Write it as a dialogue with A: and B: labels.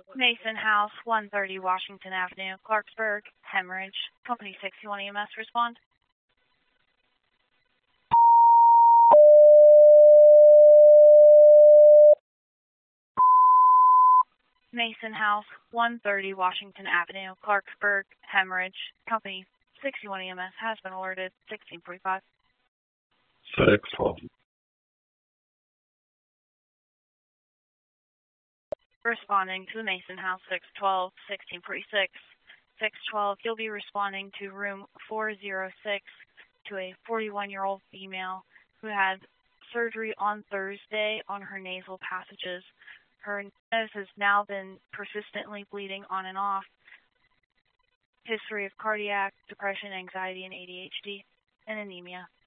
A: Mason House, 130 Washington Avenue, Clarksburg, hemorrhage. Company 61 EMS respond. Mason House, 130 Washington Avenue, Clarksburg, hemorrhage. Company 61 EMS has been alerted. 1645.
B: 612.
A: Responding to the Mason House, 612, 1646. 612, you'll be responding to room 406 to a 41-year-old female who had surgery on Thursday on her nasal passages. Her nose has now been persistently bleeding on and off. History of cardiac, depression, anxiety, and ADHD, and anemia.